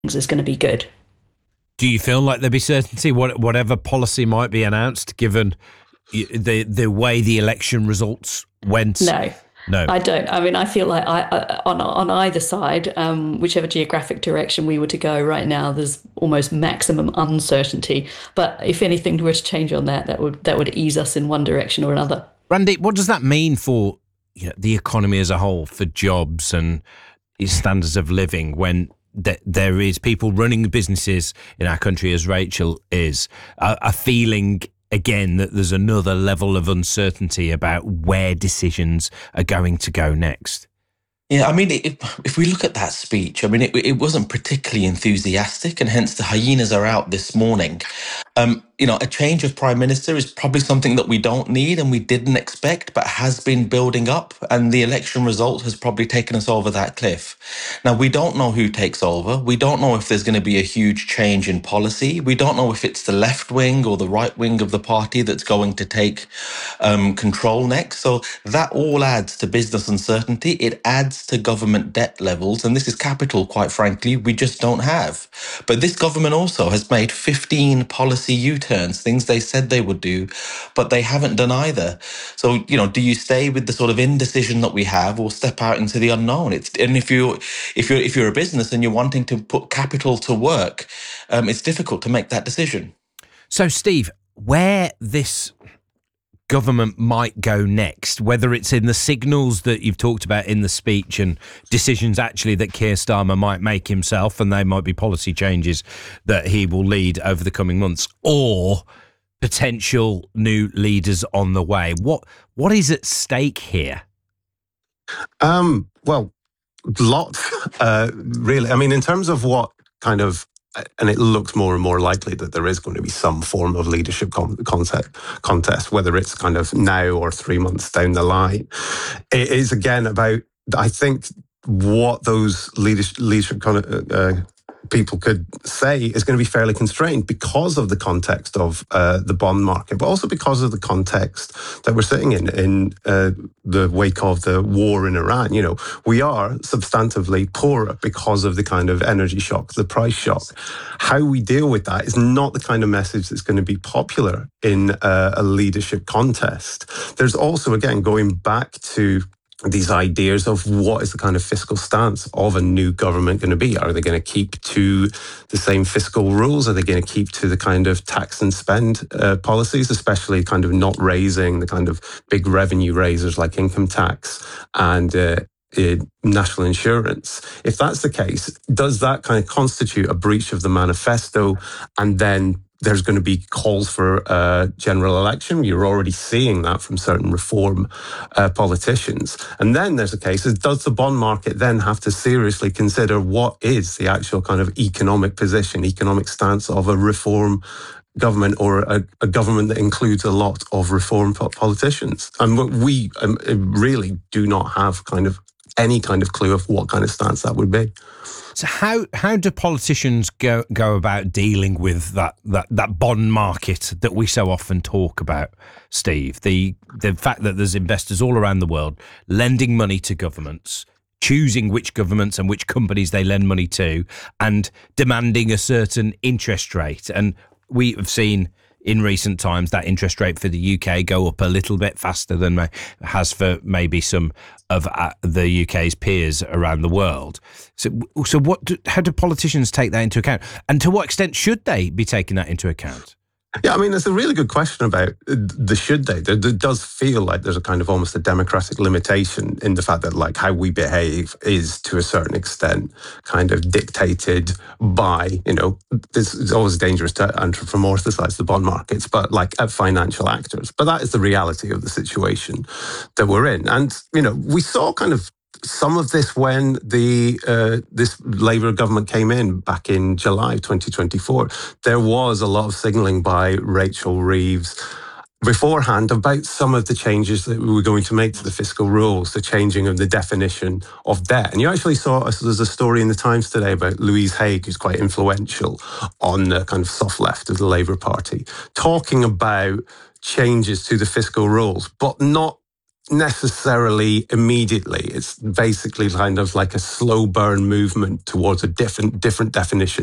is going to be good. Do you feel like there'll be certainty, whatever policy might be announced, given the way the election results went? No, I don't. I mean, I feel like on either side, whichever geographic direction we were to go right now, there's almost maximum uncertainty. But if anything were to change on that, that would ease us in one direction or another. Randy, what does that mean for the economy as a whole, for jobs and standards of living, when there is people running businesses in our country, as Rachel is, are feeling again that there's another level of uncertainty about where decisions are going to go next? Yeah, I mean, if we look at that speech, I mean, it wasn't particularly enthusiastic, and hence the hyenas are out this morning. A change of prime minister is probably something that we don't need and we didn't expect, but has been building up, and the election result has probably taken us over that cliff. Now, we don't know who takes over. We don't know if there's going to be a huge change in policy. We don't know if it's the left wing or the right wing of the party that's going to take control next. So that all adds to business uncertainty. It adds to government debt levels, and this is capital, quite frankly, we just don't have. But this government also has made 15 policy U-turns, things they said they would do, but they haven't done either. So, do you stay with the sort of indecision that we have, or step out into the unknown? And if you're a business and you're wanting to put capital to work, it's difficult to make that decision. So, Steve, where this government might go next, whether it's in the signals that you've talked about in the speech and decisions actually that Keir Starmer might make himself, and they might be policy changes that he will lead over the coming months, or potential new leaders on the way. What is at stake here? Well, lots, really. I mean, in terms of what kind of, and it looks more and more likely that there is going to be some form of leadership contest, whether it's kind of now or 3 months down the line. It is, again, about, I think, what those leadership people could say is going to be fairly constrained because of the context of the bond market, but also because of the context that we're sitting in the wake of the war in Iran. We are substantively poorer because of the kind of energy shock, the price shock. How we deal with that is not the kind of message that's going to be popular in a leadership contest. There's also, again, going back to these ideas of what is the kind of fiscal stance of a new government going to be. Are they going to keep to the same fiscal rules? Are they going to keep to the kind of tax and spend policies, especially kind of not raising the kind of big revenue raisers like income tax and national insurance? If that's the case, does that kind of constitute a breach of the manifesto? And then there's going to be calls for a general election. You're already seeing that from certain reform politicians. And then there's a case is, does the bond market then have to seriously consider what is the actual kind of economic position, economic stance of a reform government, or a government that includes a lot of reform politicians? And we really do not have kind of any kind of clue of what kind of stance that would be. So how do politicians go about dealing with that bond market that we so often talk about, Steve? The fact that there's investors all around the world lending money to governments, choosing which governments and which companies they lend money to, and demanding a certain interest rate. And we have seen in recent times that interest rate for the UK go up a little bit faster than it has for maybe some of the UK's peers around the world. So how do politicians take that into account? And to what extent should they be taking that into account? Yeah, I mean, it's a really good question about the should they. There does feel like there's a kind of almost a democratic limitation in the fact that like how we behave is to a certain extent kind of dictated by, this is always dangerous to anthropomorphize the bond markets, but like financial actors. But that is the reality of the situation that we're in. And, we saw kind of some of this when this Labour government came in back in July 2024. There was a lot of signalling by Rachel Reeves beforehand about some of the changes that we were going to make to the fiscal rules, the changing of the definition of debt. And you actually saw, there's a story in the Times today about Louise Haigh, who's quite influential on the kind of soft left of the Labour Party, talking about changes to the fiscal rules, but not necessarily immediately. It's basically kind of like a slow burn movement towards a different definition